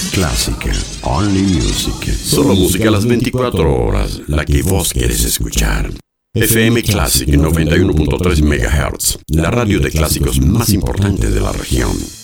Clásica, only music. Solo música a las 24 horas, la que vos quieres escuchar. FM Classic 91.3 MHz, la radio de clásicos más importante de la región.